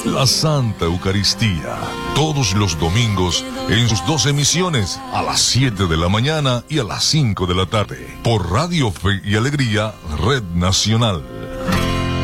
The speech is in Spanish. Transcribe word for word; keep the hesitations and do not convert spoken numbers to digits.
la Santa Eucaristía, todos los domingos en sus dos emisiones, a las siete de la mañana y a las cinco de la tarde, por Radio Fe y Alegría, Red Nacional.